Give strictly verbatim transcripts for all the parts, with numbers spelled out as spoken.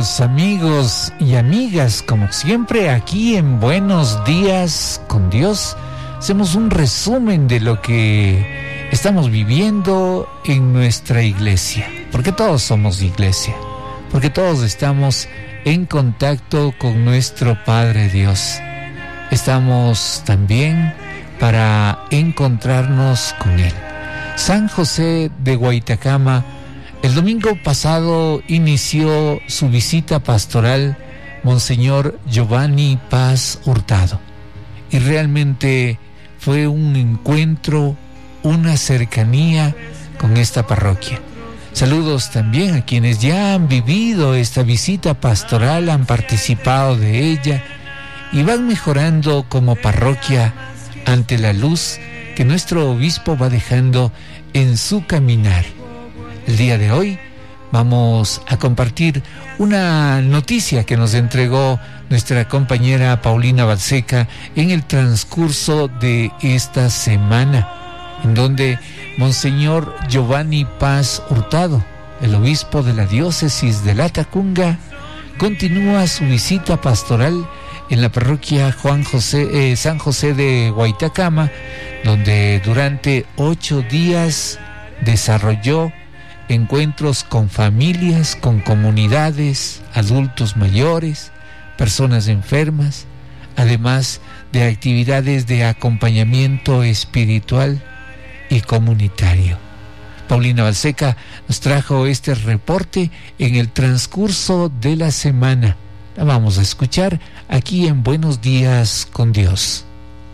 Queridos amigos y amigas, como siempre aquí en Buenos Días con Dios, hacemos un resumen de lo que estamos viviendo en nuestra iglesia, porque todos somos iglesia, porque todos estamos en contacto con nuestro Padre Dios. Estamos también para encontrarnos con Él. San José de Guaitacama, el domingo pasado inició su visita pastoral Monseñor Giovanni Paz Hurtado, y realmente fue un encuentro, una cercanía con esta parroquia. Saludos también a quienes ya han vivido esta visita pastoral, han participado de ella y van mejorando como parroquia ante la luz que nuestro obispo va dejando en su caminar. El día de hoy vamos a compartir una noticia que nos entregó nuestra compañera Paulina Balseca en el transcurso de esta semana, en donde Monseñor Giovanni Paz Hurtado, el obispo de la diócesis de Latacunga, continúa su visita pastoral en la parroquia Juan José, eh, San José de Guaitacama, donde durante ocho días desarrolló encuentros con familias, con comunidades, adultos mayores, personas enfermas, además de actividades de acompañamiento espiritual y comunitario. Paulina Balseca nos trajo este reporte en el transcurso de la semana. La vamos a escuchar aquí en Buenos Días con Dios.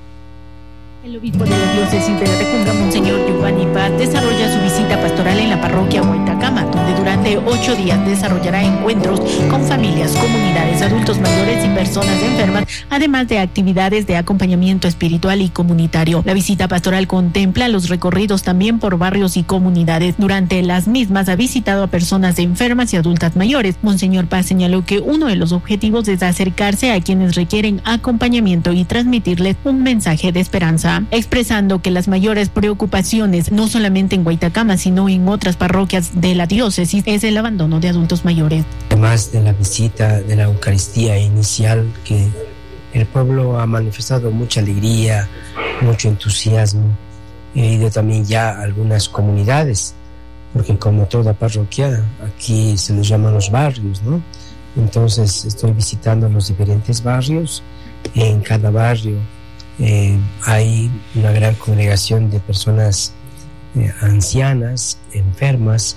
El obispo de la diócesis de Latacunga, Monseñor Giovanni Paz, desarrolla su visita pastoral en la parroquia Guaitacama, donde durante ocho días desarrollará encuentros con familias, comunidades, adultos mayores y personas enfermas, además de actividades de acompañamiento espiritual y comunitario. La visita pastoral contempla los recorridos también por barrios y comunidades. Durante las mismas ha visitado a personas enfermas y adultas mayores. Monseñor Paz señaló que uno de los objetivos es acercarse a quienes requieren acompañamiento y transmitirles un mensaje de esperanza, expresando que las mayores preocupaciones, no solamente en Guaitacama, sino en otras parroquias de la diócesis, es el abandono de adultos mayores. Además de la visita de la Eucaristía inicial, que el pueblo ha manifestado mucha alegría, mucho entusiasmo, he ido también ya a algunas comunidades, porque como toda parroquia, aquí se les llaman los barrios, ¿no? Entonces estoy visitando los diferentes barrios. En cada barrio Eh, hay una gran congregación de personas eh, ancianas, enfermas,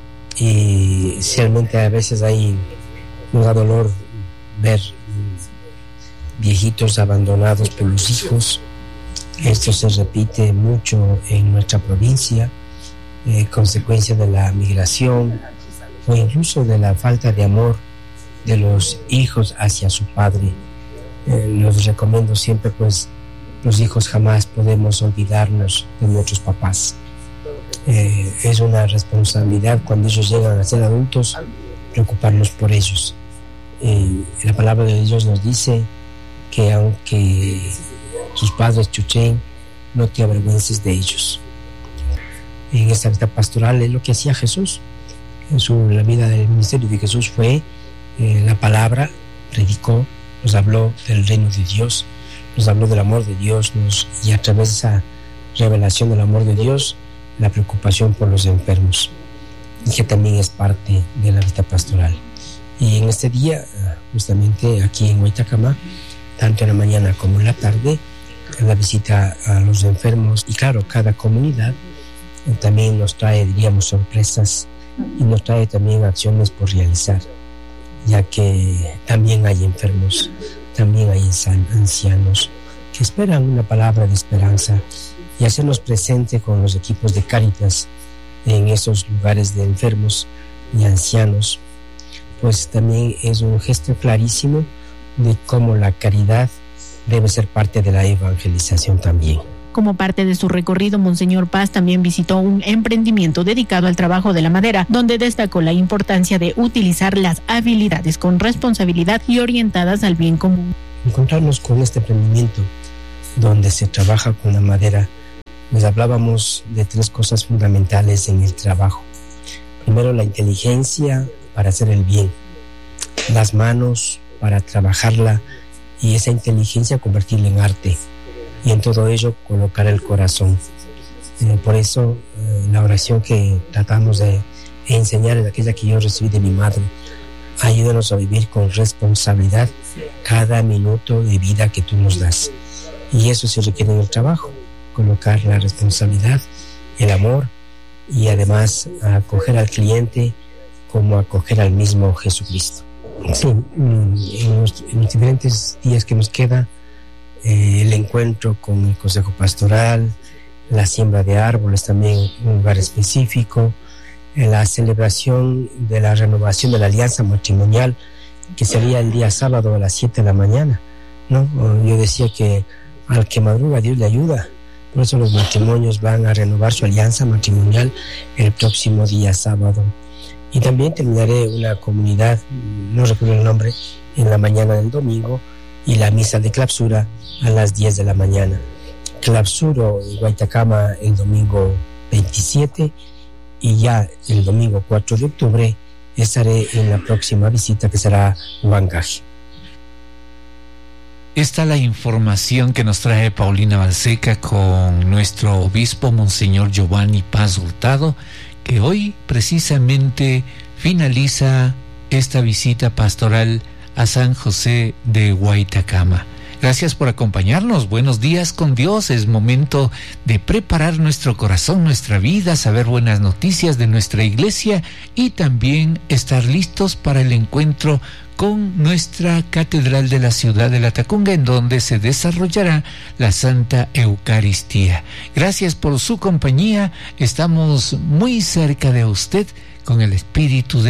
y realmente a veces hay nos da dolor ver viejitos abandonados por los hijos. Esto se repite mucho en nuestra provincia, eh, consecuencia de la migración o incluso de la falta de amor de los hijos hacia su padre. Eh, los recomiendo siempre, pues, los hijos jamás podemos olvidarnos de nuestros papás. Eh, es una responsabilidad cuando ellos llegan a ser adultos, preocuparnos por ellos. Eh, la palabra de Dios nos dice que aunque tus padres chuchen, no te avergüences de ellos. En esta vida pastoral es lo que hacía Jesús. En su, la vida del ministerio de Jesús fue eh, la palabra, predicó, nos habló del reino de Dios, nos habló del amor de Dios, nos, y a través de esa revelación del amor de Dios, la preocupación por los enfermos, y que también es parte de la vida pastoral. Y en este día, justamente aquí en Guaitacama, tanto en la mañana como en la tarde, la visita a los enfermos, y claro, cada comunidad también nos trae, diríamos, sorpresas, y nos trae también acciones por realizar, ya que también hay enfermos, también hay ancianos que esperan una palabra de esperanza, y hacernos presente con los equipos de Cáritas en esos lugares de enfermos y ancianos, pues también es un gesto clarísimo de cómo la caridad debe ser parte de la evangelización también. Como parte de su recorrido, Monseñor Paz también visitó un emprendimiento dedicado al trabajo de la madera, donde destacó la importancia de utilizar las habilidades con responsabilidad y orientadas al bien común. Encontrarnos con este emprendimiento donde se trabaja con la madera, les hablábamos de tres cosas fundamentales en el trabajo. Primero, la inteligencia para hacer el bien. las manos para trabajarla y esa inteligencia convertirla en arte, y en todo ello colocar el corazón. Eh, por eso eh, la oración que tratamos de enseñar es aquella que yo recibí de mi madre: ayúdanos a vivir con responsabilidad cada minuto de vida que tú nos das. Y eso se requiere en el trabajo, colocar la responsabilidad, el amor, y además acoger al cliente como acoger al mismo Jesucristo. Sí, en los, en los diferentes días que nos queda, eh, el encuentro con el Consejo Pastoral, la siembra de árboles también en un lugar específico, la celebración de la renovación de la alianza matrimonial, que sería el día sábado a las siete de la mañana, ¿no? Yo decía que al que madruga Dios le ayuda. Por eso los matrimonios van a renovar su alianza matrimonial el próximo día sábado. Y también terminaré una comunidad, no recuerdo el nombre, en la mañana del domingo, y la misa de clausura a las diez de la mañana. Clausuro en Guaitacama el domingo veintisiete, y ya el domingo cuatro de octubre estaré en la próxima visita, que será Huancaje. Esta es la información que nos trae Paulina Balseca con nuestro obispo Monseñor Giovanni Paz Hurtado, que hoy precisamente finaliza esta visita pastoral a San José de Guaitacama. Gracias por acompañarnos. Buenos días con Dios. Es momento de preparar nuestro corazón, nuestra vida, saber buenas noticias de nuestra iglesia y también estar listos para el encuentro con nuestra catedral de la ciudad de La Tacunga, en donde se desarrollará la Santa Eucaristía. Gracias por su compañía. Estamos muy cerca de usted con el Espíritu de